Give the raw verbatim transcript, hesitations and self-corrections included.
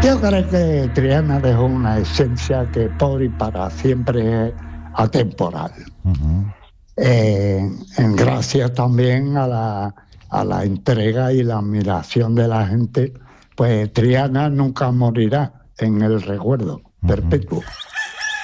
Yo creo que Triana dejó una esencia que por y para siempre es atemporal. Uh-huh. Eh, en gracias también a la, a la entrega y la admiración de la gente, pues Triana nunca morirá en el recuerdo Uh-huh. perpetuo.